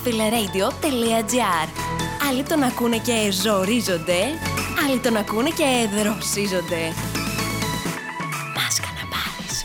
www.fileradio.gr. Άλλοι τον ακούνε και ζορίζονται, άλλοι τον ακούνε και δροσίζονται.